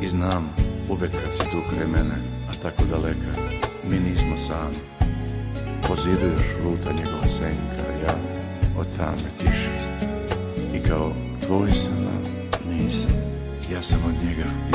I znam, uvek kad si tu kraj mene, a tako daleka, mi nismo sami. Po zidu još luta njegova senka, ja od tame tiše. I kao tvoj sam, nisam, ja sam od njega